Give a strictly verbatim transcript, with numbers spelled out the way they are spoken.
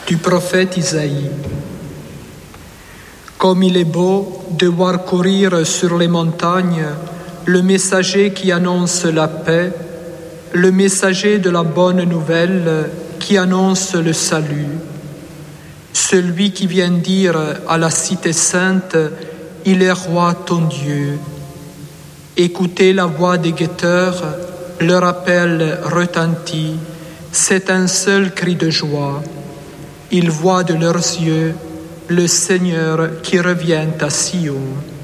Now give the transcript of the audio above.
du prophète Isaïe. Comme il est beau de voir courir sur les montagnes le messager qui annonce la paix, le messager de la bonne nouvelle qui annonce le salut, celui qui vient dire à la cité sainte, « Il est roi ton Dieu ». Écoutez la voix des guetteurs, leur appel retentit, c'est un seul cri de joie. Ils voient de leurs yeux le Seigneur qui revient à Sion.